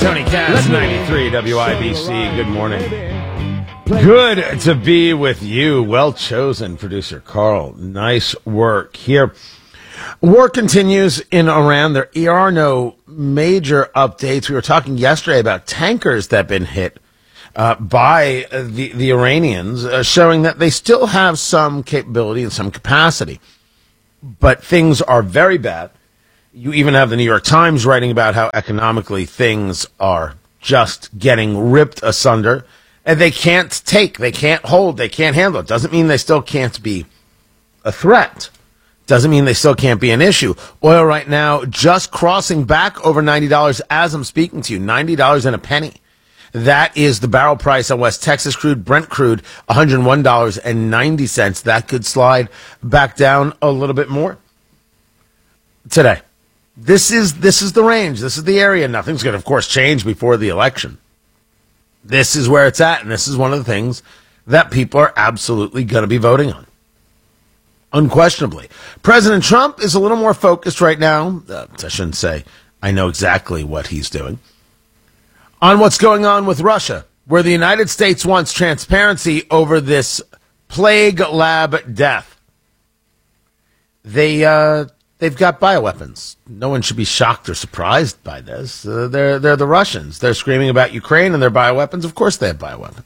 Tony Katz, 93 WIBC. Good morning. Good to be with you. Well chosen, producer Carl. Nice work here. War continues in Iran. There are no major updates. We were talking yesterday about tankers that have been hit by the Iranians, showing that they still have some capability and some capacity. But things are very bad. You even have the New York Times writing about how economically things are just getting ripped asunder. And they can't take, they can't hold, they can't handle it. Doesn't mean they still can't be a threat. Doesn't mean they still can't be an issue. Oil right now just crossing back over $90 as I'm speaking to you. $90 and a penny. That is the barrel price on West Texas crude, Brent crude, $101.90. That could slide back down a little bit more today. This is the range. This is the area. Nothing's going to, of course, change before the election. This is where it's at, and this is one of the things that people are absolutely going to be voting on. Unquestionably. President Trump is a little more focused right now. I shouldn't say I know exactly what he's doing. On what's going on with Russia, where the United States wants transparency over this plague lab death. They've got bioweapons. No one should be shocked or surprised by this. They're the Russians. They're screaming about Ukraine and their bioweapons. Of course they have bioweapons.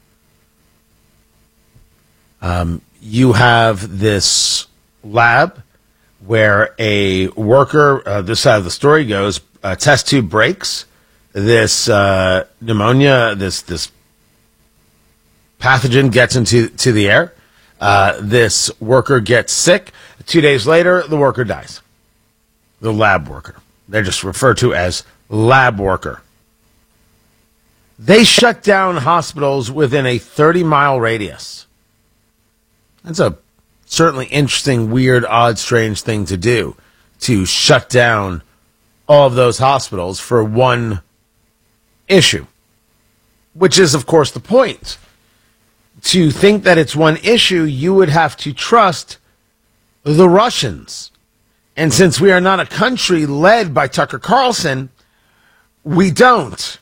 You have this lab where a worker, this side of the story goes, a test tube breaks. This pneumonia, this pathogen gets into the air. This worker gets sick. 2 days later, the worker dies. The lab worker. They're just referred to as lab worker. They shut down hospitals within a 30-mile radius. That's a certainly interesting, weird, odd, strange thing to do, to shut down all of those hospitals for one issue, which is, of course, the point. To think that it's one issue, you would have to trust the Russians. And since we are not a country led by Tucker Carlson, we don't.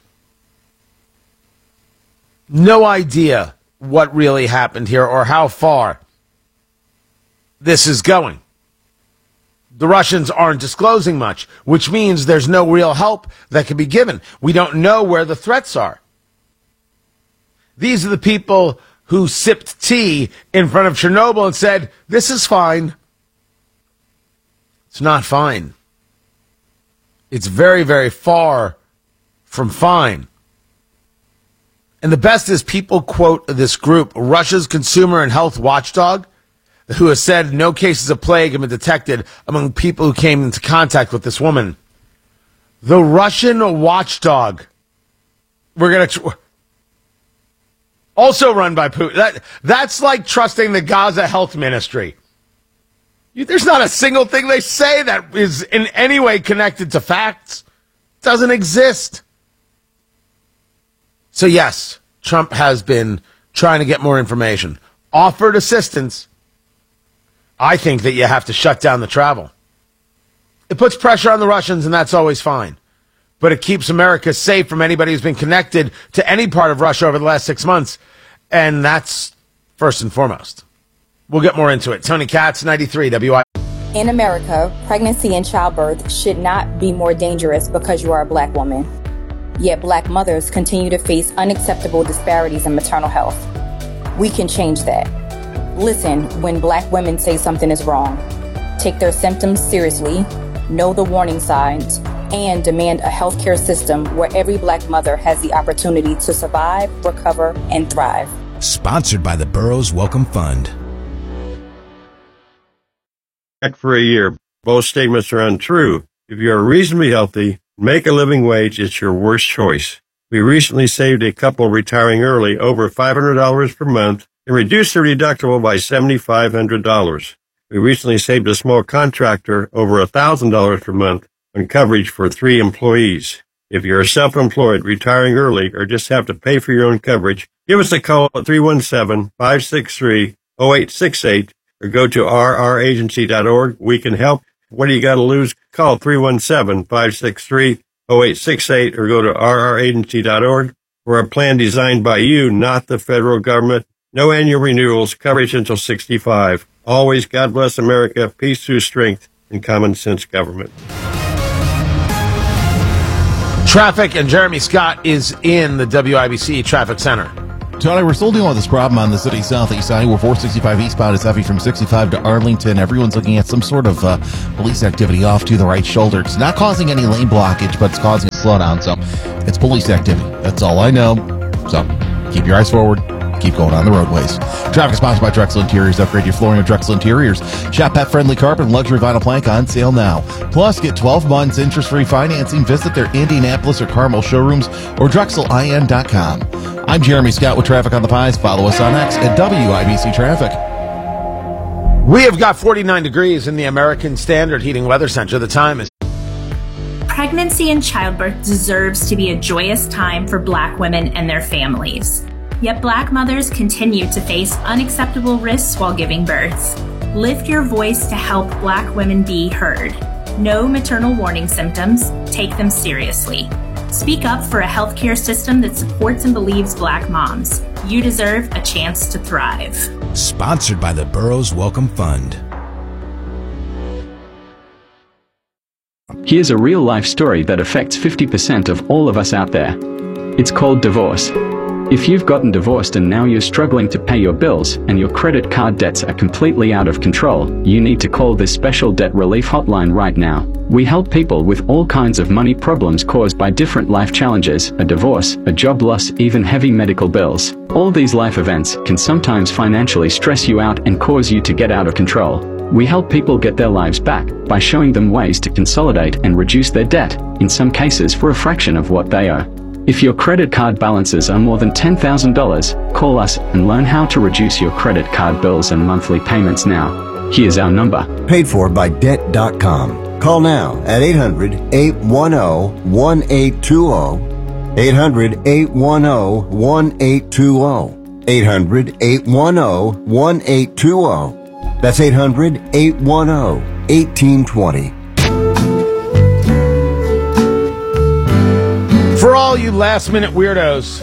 No idea what really happened here or how far this is going. The Russians aren't disclosing much, which means there's no real help that can be given. We don't know where the threats are. These are the people who sipped tea in front of Chernobyl and said, this is fine. It's not fine. It's very, very far from fine. And the best is people quote this group, Russia's Consumer and Health Watchdog, who has said no cases of plague have been detected among people who came into contact with this woman. The Russian watchdog. We're going to... also run by Putin. That's like trusting the Gaza Health Ministry. There's not a single thing they say that is in any way connected to facts. It doesn't exist. So yes, Trump has been trying to get more information. Offered assistance. I think that you have to shut down the travel. It puts pressure on the Russians, and that's always fine. But it keeps America safe from anybody who's been connected to any part of Russia over the last 6 months. And that's first and foremost. We'll get more into it. Tony Katz, 93 WI. In America, pregnancy and childbirth should not be more dangerous because you are a black woman. Yet black mothers continue to face unacceptable disparities in maternal health. We can change that. Listen when black women say something is wrong. Take their symptoms seriously, know the warning signs, and demand a healthcare system where every black mother has the opportunity to survive, recover, and thrive. Sponsored by the Burroughs Welcome Fund. For a year, both statements are untrue. If you are reasonably healthy, make a living wage, it's your worst choice. We recently saved a couple retiring early over $500 per month and reduced their deductible by $7,500. We recently saved a small contractor over $1,000 per month on coverage for 3 employees. If you're self-employed, retiring early, or just have to pay for your own coverage, give us a call at 317-563-0868 or go to rragency.org. We can help. What do you got to lose? Call 317-563-0868. 0868 or go to rragency.org for a plan designed by you, not the federal government. No annual renewals, coverage until 65. Always God bless America, peace through strength, and common sense government. Traffic, and Jeremy Scott is in the WIBC Traffic Center. Tony, we're still dealing with this problem on the city southeast side where 465 eastbound is heavy from 65 to Arlington. Everyone's looking at some sort of police activity off to the right shoulder. It's not causing any lane blockage, but it's causing a slowdown. So it's police activity. That's all I know. So keep your eyes forward. Keep going on the roadways. Traffic sponsored by Drexel Interiors. Upgrade your flooring with Drexel Interiors. Shop pet-friendly carpet and luxury vinyl plank on sale now. Plus, get 12 months interest-free financing. Visit their Indianapolis or Carmel showrooms or DrexelIN.com. I'm Jeremy Scott with Traffic on the Pies. Follow us on X at WIBC Traffic. We have got 49 degrees in the American Standard Heating Weather Center. The time is... Pregnancy and childbirth deserves to be a joyous time for Black women and their families. Yet Black mothers continue to face unacceptable risks while giving birth. Lift your voice to help Black women be heard. Know maternal warning symptoms. Take them seriously. Speak up for a healthcare system that supports and believes Black moms. You deserve a chance to thrive. Sponsored by the Burroughs Welcome Fund. Here's a real-life story that affects 50% of all of us out there. It's called divorce. If you've gotten divorced and now you're struggling to pay your bills and your credit card debts are completely out of control, you need to call this special debt relief hotline right now. We help people with all kinds of money problems caused by different life challenges, a divorce, a job loss, even heavy medical bills. All these life events can sometimes financially stress you out and cause you to get out of control. We help people get their lives back by showing them ways to consolidate and reduce their debt, in some cases for a fraction of what they owe. If your credit card balances are more than $10,000, call us and learn how to reduce your credit card bills and monthly payments now. Here's our number. Paid for by Debt.com. Call now at 800-810-1820. 800-810-1820. 800-810-1820. That's 800-810-1820. For all you last-minute weirdos,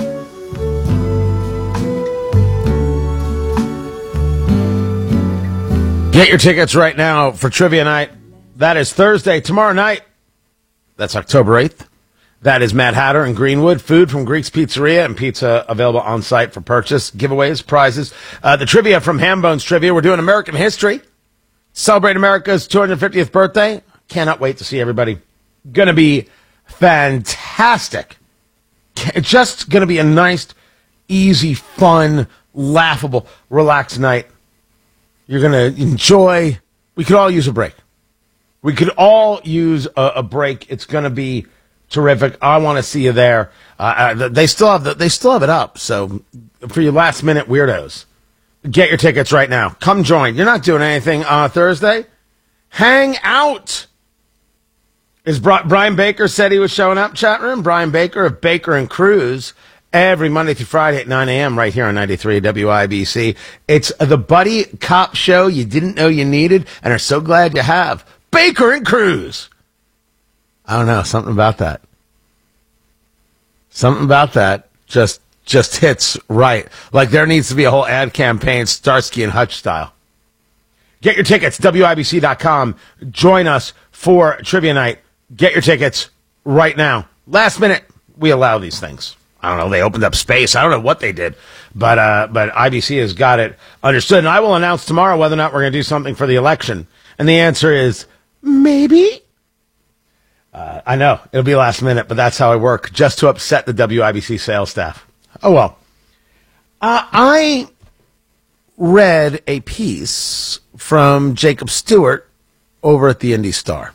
get your tickets right now for Trivia Night. That is Thursday. Tomorrow night, that's October 8th. That is Mad Hatter in Greenwood. Food from Greek's Pizzeria and pizza available on site for purchase. Giveaways, prizes. The trivia from Hambones Trivia. We're doing American history. Celebrate America's 250th birthday. Cannot wait to see everybody. Gonna be fantastic. It's just going to be a nice, easy, fun, laughable, relaxed night. You're going to enjoy. We could all use a break. We could all use a break. It's going to be terrific. I want to see you there. They still have it up. So for you last minute weirdos, get your tickets right now. Come join. You're not doing anything on Thursday. Hang out. Is Brian Baker said he was showing up, chat room? Brian Baker of Baker and Cruz every Monday through Friday at 9 a.m. right here on 93 WIBC. It's the buddy cop show you didn't know you needed and are so glad you have. Baker and Cruz. I don't know, something about that. Something about that just hits right. Like there needs to be a whole ad campaign, Starsky and Hutch style. Get your tickets, WIBC.com. Join us for Trivia Night. Get your tickets right now. Last minute, we allow these things. I don't know, they opened up space. I don't know what they did, but IBC has got it understood. And I will announce tomorrow whether or not we're going to do something for the election. And the answer is maybe. I know, it'll be last minute, but that's how I work, just to upset the WIBC sales staff. Oh, well. I read a piece from Jacob Stewart over at the Indy Star.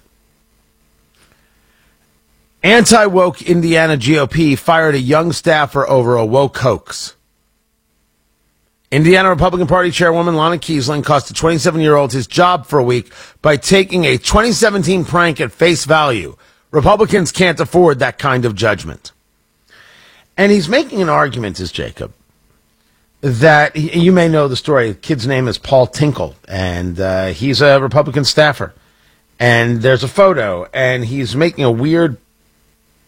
Anti-woke Indiana GOP fired a young staffer over a woke hoax. Indiana Republican Party Chairwoman Lana Kiesling cost a 27-year-old his job for a week by taking a 2017 prank at face value. Republicans can't afford that kind of judgment. And he's making an argument, is Jacob, that you may know the story. The kid's name is Paul Tinkle, and he's a Republican staffer. And there's a photo, and he's making a weird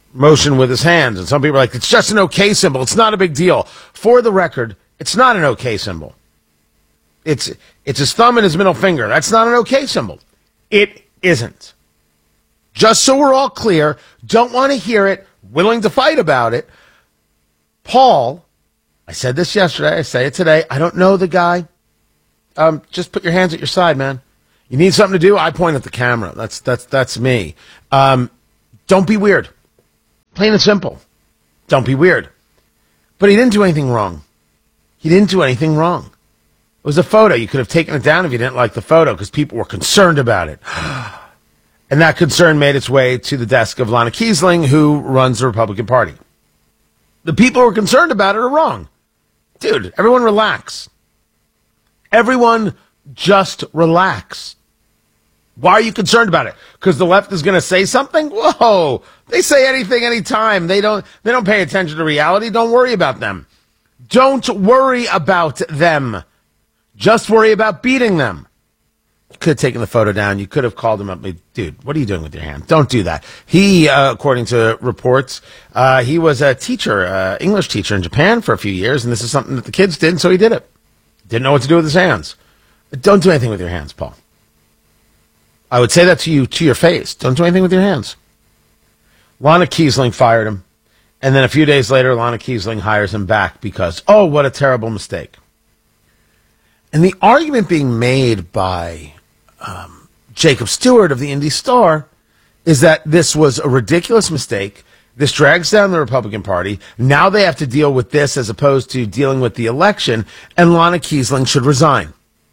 motion with his hands. And some people are like, it's just an okay symbol. It's not a big deal. For the record, it's not an okay symbol. It's his thumb and his middle finger. That's not an okay symbol. It isn't. Just so we're all clear, don't want to hear it, willing to fight about it. Paul, I said this yesterday, I say it today, I don't know the guy. Just put your hands at your side, man. You need something to do? I point at the camera. That's me. Don't be weird. Plain and simple. Don't be weird. But he didn't do anything wrong. He didn't do anything wrong. It was a photo. You could have taken it down if you didn't like the photo because people were concerned about it. And that concern made its way to the desk of Lana Kiesling, who runs the Republican Party. The people who are concerned about it are wrong. Dude, everyone relax. Everyone just relax. Why are you concerned about it? Because the left is going to say something? Whoa. They say anything anytime. They don't pay attention to reality. Don't worry about them. Don't worry about them. Just worry about beating them. You could have taken the photo down. You could have called him up. Dude, what are you doing with your hand? Don't do that. He, according to reports, he was a teacher, English teacher in Japan for a few years, and this is something that the kids did, so he did it. Didn't know what to do with his hands. But don't do anything with your hands, Paul. I would say that to you, to your face. Don't do anything with your hands. Lana Kiesling fired him. And then a few days later, Lana Kiesling hires him back because, oh, what a terrible mistake. And the argument being made by Jacob Stewart of the Indy Star is that this was a ridiculous mistake. This drags down the Republican Party. Now they have to deal with this as opposed to dealing with the election, and Lana Kiesling should resign.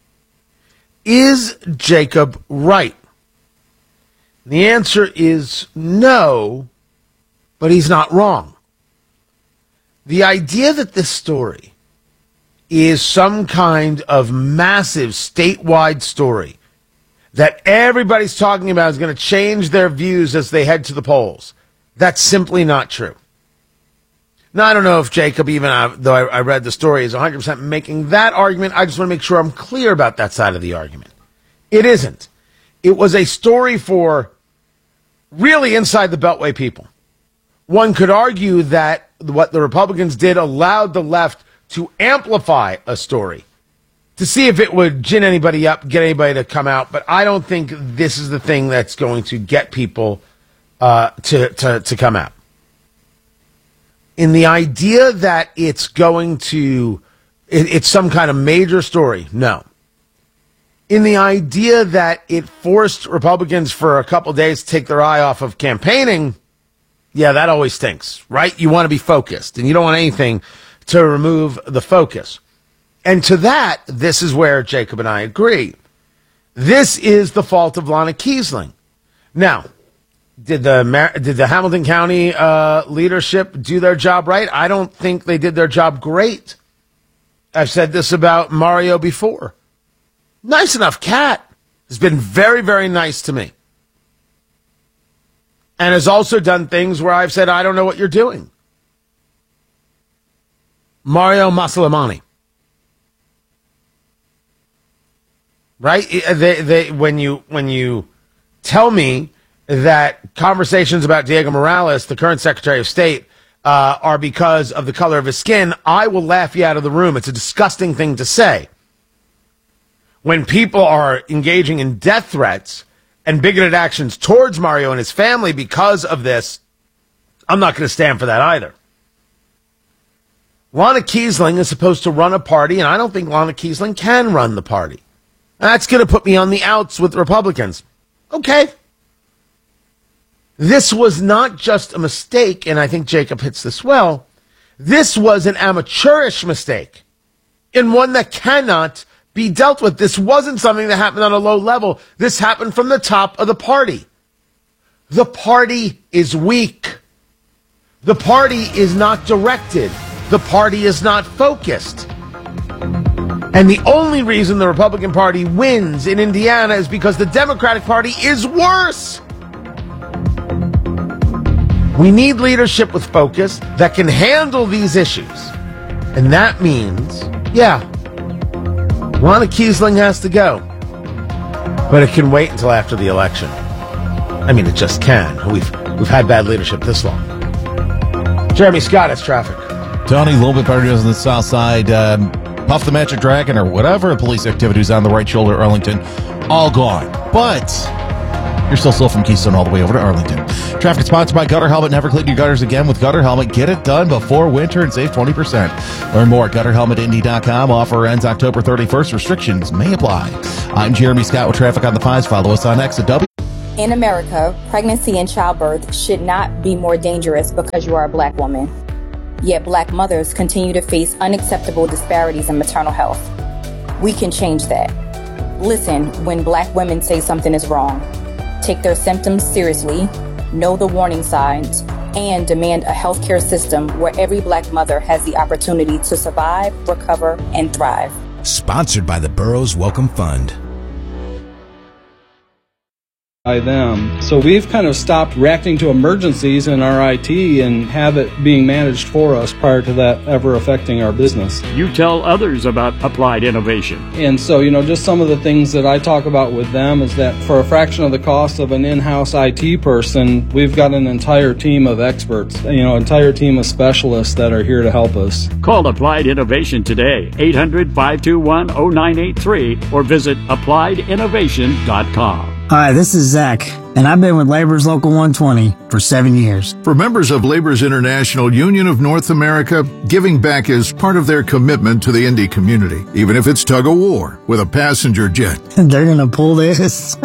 Is Jacob right? The answer is no, but he's not wrong. The idea that this story is some kind of massive statewide story that everybody's talking about is going to change their views as they head to the polls, that's simply not true. Now, I don't know if Jacob, even though I read the story, is 100% making that argument. I just want to make sure I'm clear about that side of the argument. It isn't. It was a story for really inside the Beltway people. One could argue that what the Republicans did allowed the left to amplify a story, to see if it would gin anybody up, get anybody to come out. But I don't think this is the thing that's going to get people to come out. In the idea that it's going to, it's some kind of major story, no. In the idea that it forced Republicans for a couple days to take their eye off of campaigning, yeah, that always stinks, right? You want to be focused, and you don't want anything to remove the focus. And to that, this is where Jacob and I agree. This is the fault of Lana Kiesling. Now, did the Hamilton County leadership do their job right? I don't think they did their job great. I've said this about Mario before. Nice enough cat. Has been very, very nice to me. And has also done things where I've said, I don't know what you're doing. Mario Masalamani. Right? When you tell me that conversations about Diego Morales, the current Secretary of State, are because of the color of his skin, I will laugh you out of the room. It's a disgusting thing to say. When people are engaging in death threats and bigoted actions towards Mario and his family because of this, I'm not going to stand for that either. Lana Kiesling is supposed to run a party, and I don't think Lana Kiesling can run the party. That's going to put me on the outs with Republicans. Okay. This was not just a mistake, and I think Jacob hits this well. This was an amateurish mistake, and one that cannot be dealt with. This wasn't something that happened on a low level. This happened from the top of the party. The party is weak. The party is not directed. The party is not focused. And the only reason the Republican Party wins in Indiana is because the Democratic Party is worse. We need leadership with focus that can handle these issues. And that means, yeah, Lana Kiesling has to go. But it can wait until after the election. I mean, it just can. We've had bad leadership this long. Jeremy Scott, it's traffic. Tony, a little bit better news on the south side. Puff the Magic Dragon or whatever police activities on the right shoulder, Arlington, all gone. But you're still slow from Keystone all the way over to Arlington. Traffic sponsored by Gutter Helmet. Never clean your gutters again with Gutter Helmet. Get it done before winter and save 20%. Learn more at GutterHelmetIndy.com. Offer ends October 31st. Restrictions may apply. I'm Jeremy Scott with Traffic on the Fives. Follow us on X at W. In America, pregnancy and childbirth should not be more dangerous because you are a black woman. Yet black mothers continue to face unacceptable disparities in maternal health. We can change that. Listen when black women say something is wrong. Take their symptoms seriously, know the warning signs, and demand a healthcare system where every black mother has the opportunity to survive, recover, and thrive. Sponsored by the Burroughs Welcome Fund. By them. So we've kind of stopped reacting to emergencies in our IT and have it being managed for us prior to that ever affecting our business. You tell others about Applied Innovation. And so, just some of the things that I talk about with them is that for a fraction of the cost of an in-house IT person, we've got an entire team of experts, entire team of specialists that are here to help us. Call Applied Innovation today, 800-521-0983, or visit appliedinnovation.com. Hi, this is Zach, and I've been with Labor's Local 120 for 7 years. For members of Labor's International Union of North America, giving back is part of their commitment to the Indy community, even if it's tug-of-war with a passenger jet. They're going to pull this?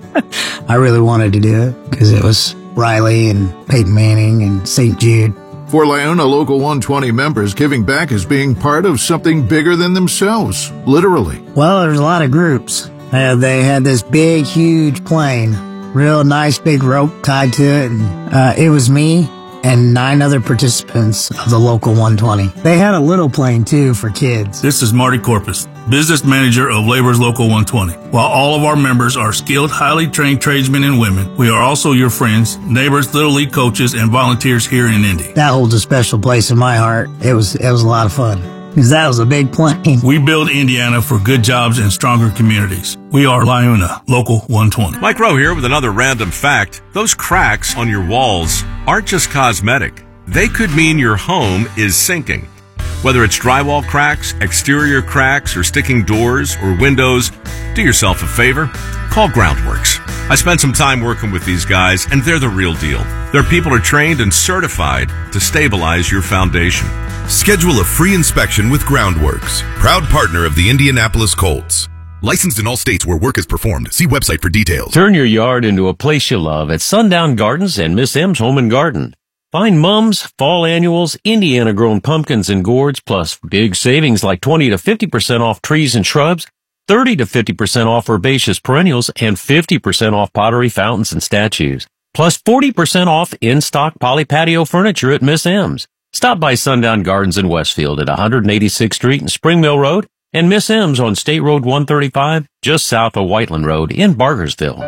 I really wanted to do it because it was Riley and Peyton Manning and St. Jude. For Lyona Local 120 members, giving back is being part of something bigger than themselves, literally. Well, there's a lot of groups. They had this big, huge plane, real nice big rope tied to it, and it was me and 9 other participants of the Local 120. They had a little plane, too, for kids. This is Marty Corpus, business manager of Labor's Local 120. While all of our members are skilled, highly trained tradesmen and women, we are also your friends, neighbors, Little League coaches, and volunteers here in Indy. That holds a special place in my heart. It was a lot of fun. Because that was a big plane. We build Indiana for good jobs and stronger communities. We are Lyuna, Local 120. Mike Rowe here with another random fact. Those cracks on your walls aren't just cosmetic. They could mean your home is sinking. Whether it's drywall cracks, exterior cracks, or sticking doors or windows, do yourself a favor. Call Groundworks. I spent some time working with these guys, and they're the real deal. Their people are trained and certified to stabilize your foundation. Schedule a free inspection with Groundworks, proud partner of the Indianapolis Colts. Licensed in all states where work is performed. See website for details. Turn your yard into a place you love at Sundown Gardens and Miss M's Home and Garden. Find mums, fall annuals, Indiana-grown pumpkins and gourds, plus big savings like 20 to 50% off trees and shrubs, 30 to 50% off herbaceous perennials, and 50% off pottery, fountains, and statues. Plus 40% off in-stock poly patio furniture at Miss M's. Stop by Sundown Gardens in Westfield at 186th Street and Spring Mill Road, and Miss M's on State Road 135, just south of Whiteland Road in Bargersville.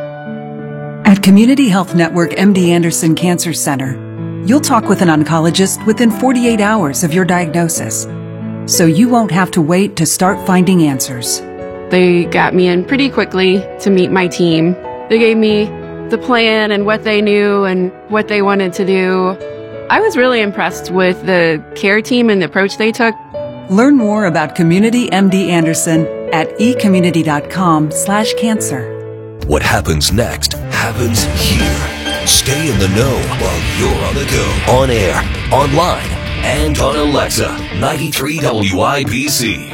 At Community Health Network MD Anderson Cancer Center, you'll talk with an oncologist within 48 hours of your diagnosis, so you won't have to wait to start finding answers. They got me in pretty quickly to meet my team. They gave me the plan and what they knew and what they wanted to do. I was really impressed with the care team and the approach they took. Learn more about Community MD Anderson at eCommunity.com/cancer. What happens next happens here. Stay in the know while you're on the go. On air, online, and on Alexa. 93 WIBC.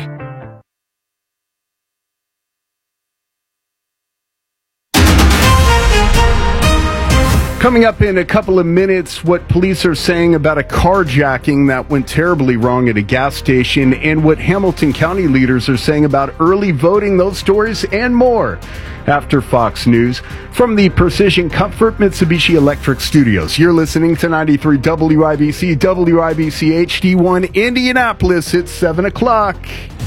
Coming up in a couple of minutes, what police are saying about a carjacking that went terribly wrong at a gas station, and what Hamilton County leaders are saying about early voting, those stories and more after Fox News. From the Precision Comfort Mitsubishi Electric Studios, you're listening to 93 WIBC, WIBC HD1 Indianapolis. It's 7 o'clock.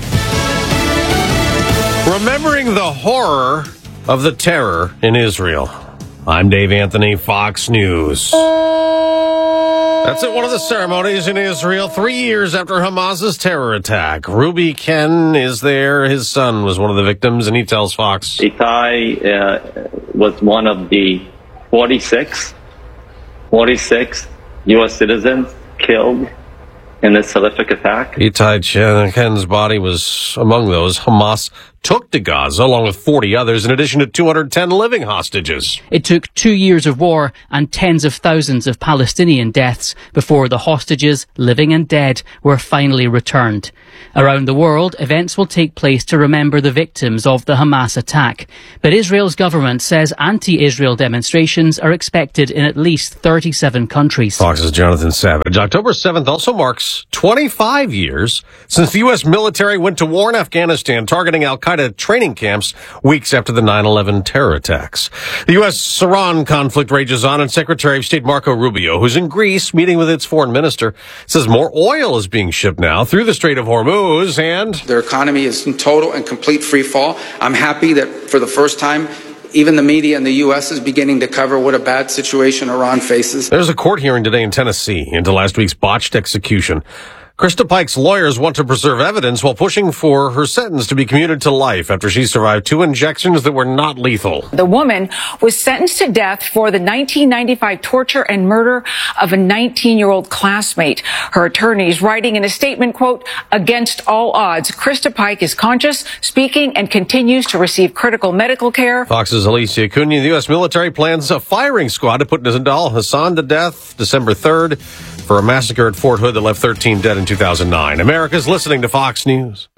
Remembering the horror of the terror in Israel. I'm Dave Anthony, Fox News. That's at one of the ceremonies in Israel 3 years after Hamas's terror attack. Ruby Ken is there. His son was one of the victims, and he tells Fox. Itai was one of the 46 U.S. citizens killed in this horrific attack? Itai Chen's body was among those Hamas took to Gaza, along with 40 others, in addition to 210 living hostages. It took 2 years of war and tens of thousands of Palestinian deaths before the hostages, living and dead, were finally returned. Around the world, events will take place to remember the victims of the Hamas attack. But Israel's government says anti-Israel demonstrations are expected in at least 37 countries. Fox's Jonathan Savage. October 7th also marks 25 years since the U.S. military went to war in Afghanistan, targeting al-Qaeda training camps weeks after the 9/11 terror attacks. The U.S.-Iran conflict rages on, and Secretary of State Marco Rubio, who's in Greece meeting with its foreign minister, says more oil is being shipped now through the Strait of Hormuz, and their economy is in total and complete free fall. I'm happy that for the first time, even the media in the U.S. is beginning to cover what a bad situation Iran faces. There's a court hearing today in Tennessee into last week's botched execution. Krista Pike's lawyers want to preserve evidence while pushing for her sentence to be commuted to life after she survived 2 injections that were not lethal. The woman was sentenced to death for the 1995 torture and murder of a 19-year-old classmate. Her attorneys writing in a statement, quote, "Against all odds, Krista Pike is conscious, speaking, and continues to receive critical medical care." Fox's Alicia Cunha. The U.S. military plans a firing squad to put Nizam Hassan to death December 3rd for a massacre at Fort Hood that left 13 dead in 2009. America's listening to Fox News.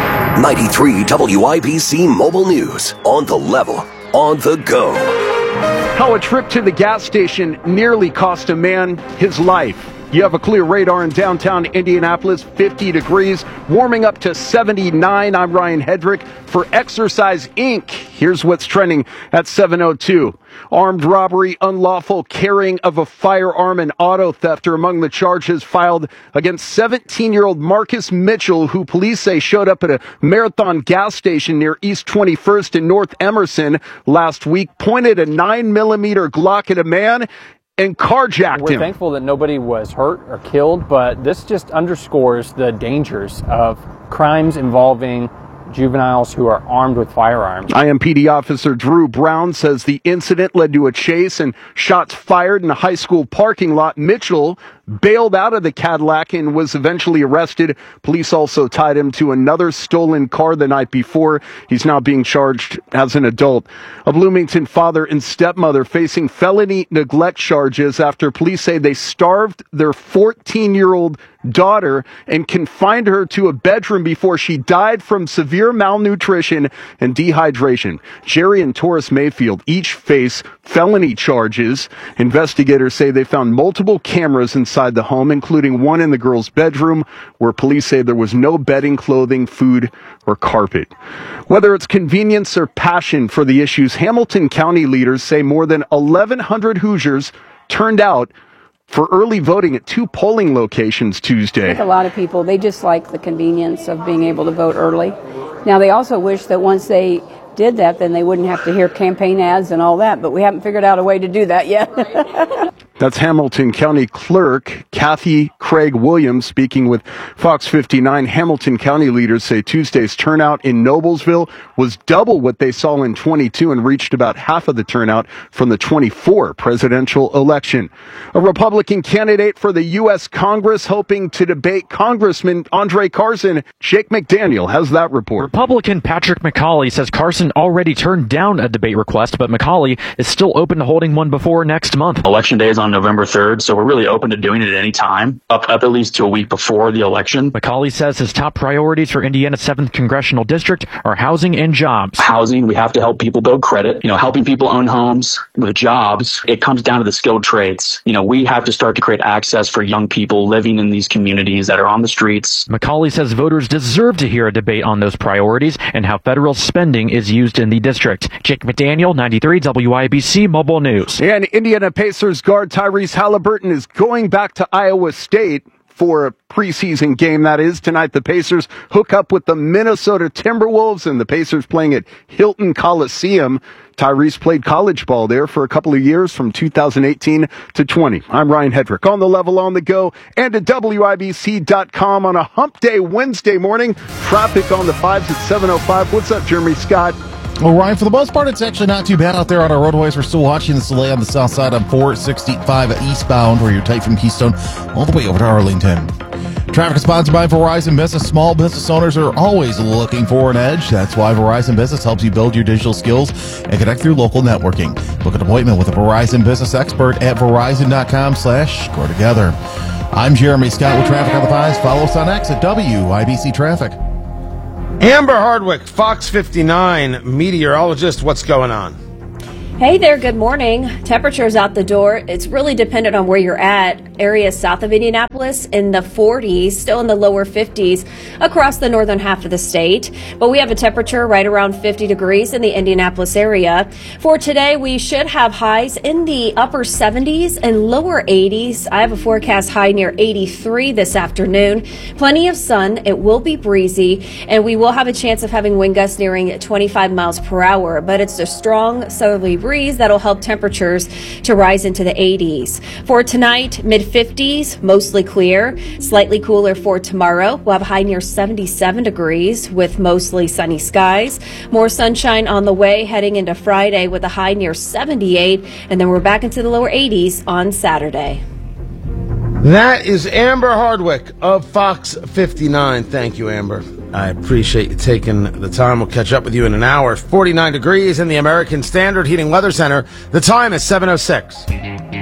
93 WIBC Mobile News. On the level, on the go. How a trip to the gas station nearly cost a man his life. You have a clear radar in downtown Indianapolis, 50 degrees, warming up to 79. I'm Ryan Hedrick for Exercise Inc. Here's what's trending at 7:02. Armed robbery, unlawful carrying of a firearm, and auto theft are among the charges filed against 17-year-old Marcus Mitchell, who police say showed up at a Marathon gas station near East 21st in North Emerson last week, pointed a 9mm Glock at a man, and carjacked him. We're thankful that nobody was hurt or killed, but this just underscores the dangers of crimes involving juveniles who are armed with firearms. IMPD officer Drew Brown says the incident led to a chase and shots fired in a high school parking lot. Mitchell bailed out of the Cadillac and was eventually arrested. Police also tied him to another stolen car the night before. He's now being charged as an adult. A Bloomington father and stepmother facing felony neglect charges after police say they starved their 14-year-old daughter and confined her to a bedroom before she died from severe malnutrition and dehydration. Jerry and Taurus Mayfield each face felony charges. Investigators say they found multiple cameras inside the home, including one in the girl's bedroom, where police say there was no bedding, clothing, food, or carpet. Whether it's convenience or passion for the issues, Hamilton County leaders say more than 1,100 Hoosiers turned out for early voting at 2 polling locations Tuesday. I think a lot of people, they just like the convenience of being able to vote early. Now, they also wish that once they did that, then they wouldn't have to hear campaign ads and all that, but we haven't figured out a way to do that yet. That's Hamilton County Clerk Kathy Craig Williams speaking with Fox 59. Hamilton County leaders say Tuesday's turnout in Noblesville was double what they saw in 22 and reached about half of the turnout from the 24 presidential election. A Republican candidate for the U.S. Congress hoping to debate Congressman Andre Carson. Jake McDaniel has that report. Republican Patrick McCauley says Carson already turned down a debate request, but McCauley is still open to holding one before next month. Election day is on November 3rd, so we're really open to doing it at any time, up at least to a week before the election. McCauley says his top priorities for Indiana's 7th Congressional District are housing and jobs. Housing, we have to help people build credit. Helping people own homes. With jobs, it comes down to the skilled trades. We have to start to create access for young people living in these communities that are on the streets. McCauley says voters deserve to hear a debate on those priorities and how federal spending is used in the district. Jake McDaniel, 93 WIBC Mobile News. And Indiana Pacers guard Tyrese Halliburton is going back to Iowa State for a preseason game, that is. Tonight, the Pacers hook up with the Minnesota Timberwolves, and the Pacers playing at Hilton Coliseum. Tyrese played college ball there for a couple of years from 2018 to 20. I'm Ryan Hedrick on the level, on the go, and at WIBC.com on a hump day Wednesday morning. Traffic on the 5s at 7:05. What's up, Jeremy Scott? Well, Ryan, for the most part, it's actually not too bad out there on our roadways. We're still watching this delay on the south side on 465 eastbound, where you're tight from Keystone all the way over to Arlington. Traffic is sponsored by Verizon Business. Small business owners are always looking for an edge. That's why Verizon Business helps you build your digital skills and connect through local networking. Book an appointment with a Verizon Business expert at verizon.com/grow together. I'm Jeremy Scott with Traffic on the Fives. Follow us on X at WIBC Traffic. Amber Hardwick, Fox 59 meteorologist. What's going on? Hey there, good morning. Temperatures out the door. It's really dependent on where you're at. Areas south of Indianapolis in the 40s, still in the lower 50s across the northern half of the state. But we have a temperature right around 50 degrees in the Indianapolis area. For today, we should have highs in the upper 70s and lower 80s. I have a forecast high near 83 this afternoon. Plenty of sun. It will be breezy, and we will have a chance of having wind gusts nearing 25 miles per hour. But it's a strong southerly breeze that'll help temperatures to rise into the 80s. For tonight, mid-50s, mostly clear. Slightly cooler for tomorrow. We'll have a high near 77 degrees with mostly sunny skies. More sunshine on the way heading into Friday with a high near 78, and then we're back into the lower 80s on Saturday. That is Amber Hardwick of Fox 59. Thank you, Amber. I appreciate you taking the time. We'll catch up with you in an hour. 49 degrees in the American Standard Heating Weather Center. The time is 7:06.